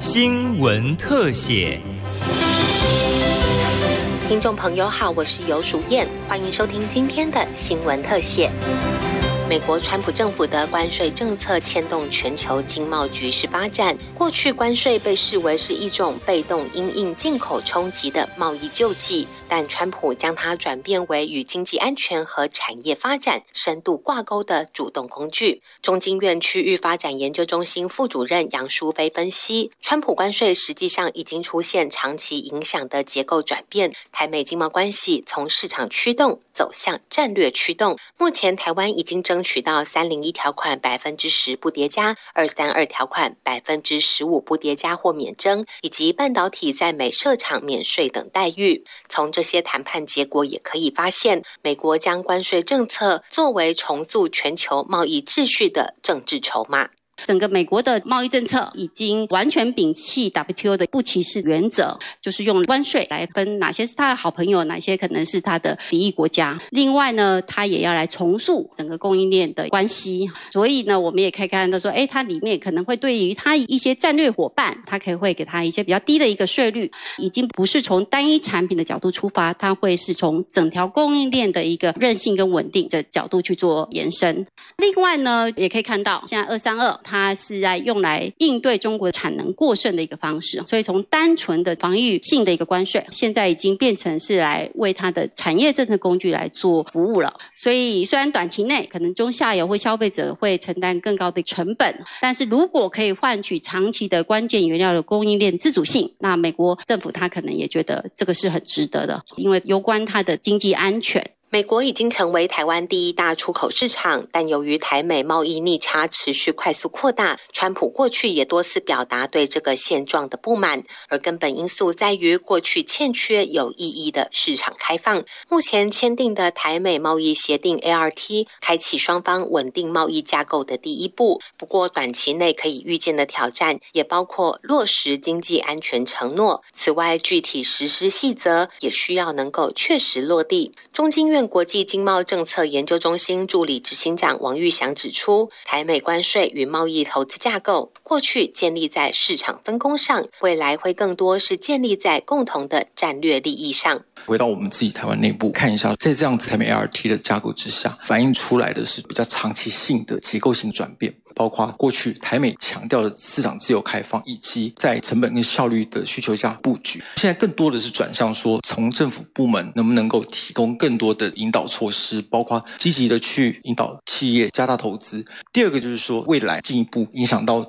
新闻特写。 听众朋友好，我是游淑燕，欢迎收听今天的新闻特写。美国川普政府的关税政策牵动全球经贸局势发展。过去关税被视为是一种被动因应进口冲击的贸易救济，但川普将它转变为与经济安全和产业发展深度挂钩的主动工具。中经院区域发展研究中心副主任杨淑菲分析，川普关税实际上已经出现长期影响的结构转变，台美经贸关系从市场驱动走向战略驱动。目前台湾已经争取到301条款10%不叠加，232条款15%不叠加或免征，以及半导体在美设厂免税等待遇。从这些谈判结果也可以发现，美国将关税政策作为重塑全球贸易秩序的政治筹码。 整个美国的贸易政策已经完全摒弃 WTO 的不歧视原则，就是用关税来分哪些是他的好朋友，哪些可能是他的敌意国家。另外呢，他也要来重塑整个供应链的关系。所以呢，我们也可以看到说，它里面可能会对于他一些战略伙伴，他可以会给他一些比较低的一个税率，已经不是从单一产品的角度出发，他会是从整条供应链的一个韧性跟稳定的角度去做延伸。另外呢，也可以看到现在232它是在用来应对中国产能过剩的一个方式，所以从单纯的防御性的一个关税，现在已经变成是来为它的产业政策工具来做服务了。所以虽然短期内可能中下游或消费者会承担更高的成本，但是如果可以换取长期的关键原料的供应链自主性，那美国政府它可能也觉得这个是很值得的，因为攸关它的经济安全。 美国已经成为台湾第一大出口市场，但由于台美贸易逆差持续快速扩大，川普过去也多次表达对这个现状的不满，而根本因素在于过去欠缺有意义的市场开放。目前签订的台美贸易协定 ART 开启双方稳定贸易架构的第一步，不过短期内可以预见的挑战也包括落实经济安全承诺，此外具体实施细则也需要能够确实落地。中经院国际经贸政策研究中心助理执行长王玉祥指出，台美关税与贸易投资架构过去建立在市场分工上，未来会更多是建立在共同的战略利益上。 回到我们自己台湾内部看一下，在这样子台美 ART 的架构之下，反映出来的是比较长期性的结构性转变，包括过去台美强调的市场自由开放，以及在成本跟效率的需求下布局。现在更多的是转向说，从政府部门能不能够提供更多的引导措施，包括积极的去引导企业加大投资。第二个就是说，未来进一步影响到